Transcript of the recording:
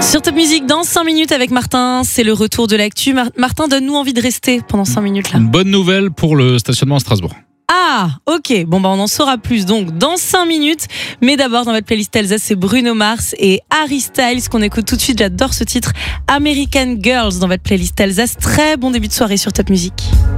Sur Top Music, dans 5 minutes avec Martin, c'est le retour de l'actu. Martin, donne-nous envie de rester pendant 5 minutes là. Une bonne nouvelle pour le stationnement à Strasbourg. Ah, ok. Bon, on en saura plus donc dans 5 minutes. Mais d'abord, dans votre playlist Elsa, c'est Bruno Mars et Harry Styles qu'on écoute tout de suite. J'adore ce titre, American Girls, dans votre playlist Elsa. Très bon début de soirée sur Top Music.